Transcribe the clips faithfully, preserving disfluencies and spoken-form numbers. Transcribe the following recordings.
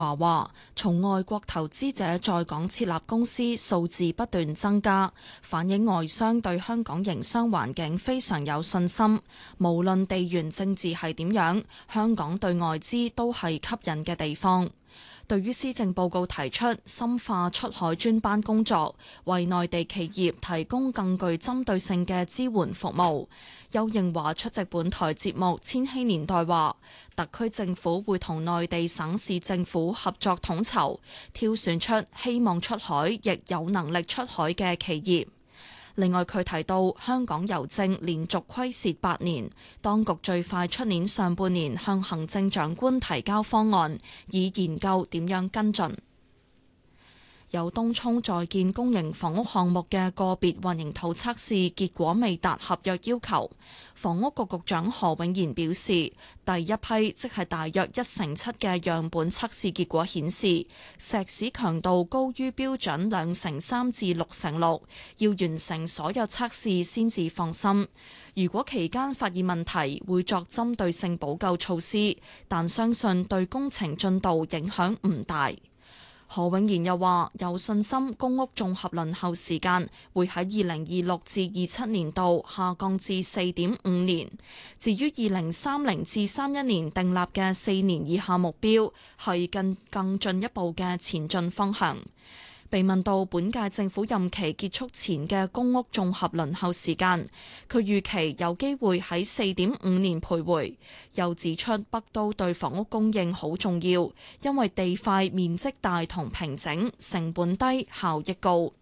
華話，從外國投資者在港設立公司數字不斷增加，反映外商對香港營商環境非常有信心。無論地緣政治係點樣，香港對外資都係吸引嘅地方。對於施政報告提出深化出海專班工作，為內地企業提供更具針對性嘅支援服務，丘應樺出席本台節目《千禧年代》話，特區政府會同內地省市政府合作統籌，挑選出希望出海亦有能力出海嘅企業。另外，佢提到香港郵政連續虧蝕八年，當局最快出年上半年向行政長官提交方案，以研究點樣跟進。有東涌在建公營房屋項目嘅個別混凝土測試結果未達合約要求，房屋局局長何永賢表示，第一批即係大約一成七嘅樣本測試結果顯示，石屎強度高於標準兩成三至六成六，要完成所有測試先至放心。如果期間發現問題，會作針對性補救措施，但相信對工程進度影響唔大。何永賢又話有信心公屋綜合輪候時間會喺二零二六至二七年度下降至四點五年。至於二零三零至三一年訂立嘅四年以下目標，係更更進一步嘅前進方向。被問到本屆政府任期結束前嘅公屋綜合輪候時間，佢預期有機會喺四點五年徘徊。又指出北都對房屋供應好重要，因為地塊面積大同平整，成本低，效益高。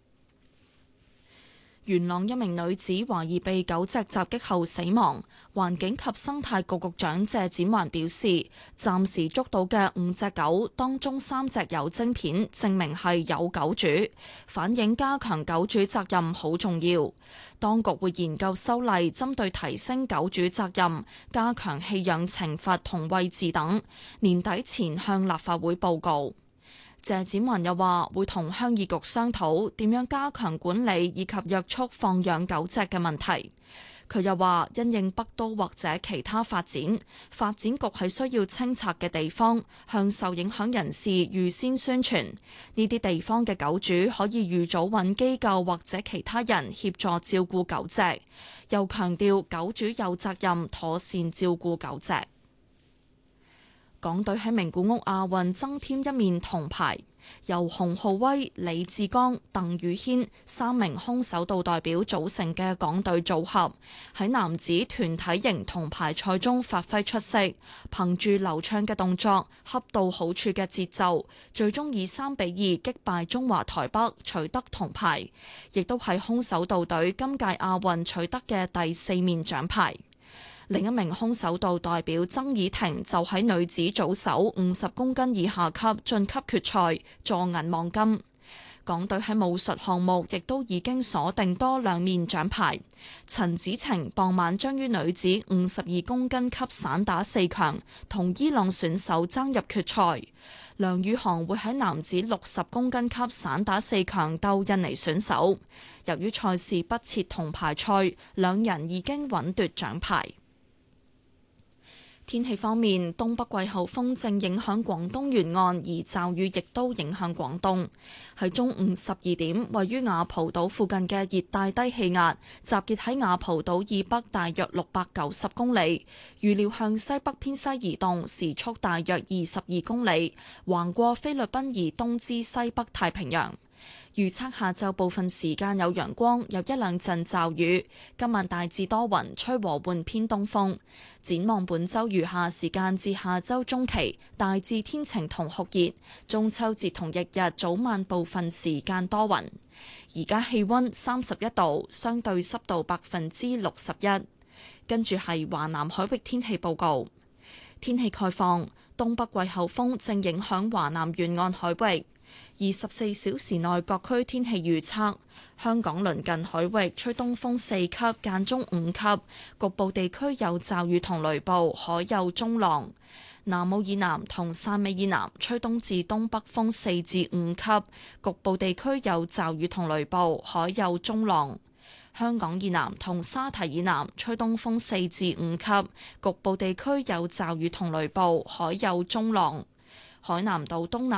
元朗一名女子懷疑被狗隻襲擊後死亡，環境及生態局局長謝展寰表示，暫時捉到嘅五隻狗當中三隻有晶片，證明係有狗主，反映加強狗主責任好重要。當局會研究修例，針對提升狗主責任、加強棄養懲罰同餵飼等，年底前向立法會報告。謝展寰又話會同鄉議局商討點樣加強管理以及約束放養狗隻嘅問題。佢又話因應北都或者其他發展，發展局係需要清拆嘅地方，向受影響人士預先宣傳。呢啲地方嘅狗主可以預早揾機構或者其他人協助照顧狗隻。又強調狗主有責任妥善照顧狗隻。港隊喺名古屋亞運增添一面銅牌，由洪浩威、李志剛、鄧宇軒三名空手道代表組成嘅港隊組合，喺男子團體型銅牌賽中發揮出色，憑住流暢嘅動作、恰到好處嘅節奏，最終以三比二擊敗中華台北，取得銅牌，亦都係空手道隊今屆亞運取得嘅第四面獎牌。另一名空手道代表曾以婷就喺女子組手五十公斤以下級晉級決賽，坐銀望金。港隊喺武術項目亦都已經鎖定多兩面獎牌。陳子晴傍晚將於女子五十二公斤級散打四強同伊朗選手爭入決賽。梁宇航會喺男子六十公斤級散打四強鬥印尼選手。由於賽事不設銅牌賽，兩人已經穩奪獎牌。天氣方面，東北季候風正影響廣東沿岸，而驟雨亦都影響廣東。喺中午十二點，位於雅蒲島附近嘅熱帶低氣壓集結喺雅蒲島以北大約六百九十公里，預料向西北偏西移動，時速大約二十二公里，橫過菲律賓以東至西北太平洋。預測下晝部分時間有陽光，有一兩陣驟雨。今晚大致多雲，吹和緩偏東風。展望本週餘下時間至下週中期，大致天晴同酷熱。中秋節同翌日早晚部分時間多雲。而家氣溫三十一度，相對濕度百分之六十一。跟住係華南海域天氣報告。天氣概況，東北季候風正影響華南沿岸海域。二十四小時內各區天氣預測：香港鄰近海域吹東風四級，間中五級，局部地區有驟雨同雷暴，海有中浪。南澳以南同汕尾以南吹東至東北風四至五級，局部地區有驟雨同雷暴，海有中浪。香港以南同沙堤以南吹東風四至五級，局部地區有驟雨同雷暴，海有中浪。 海南島東南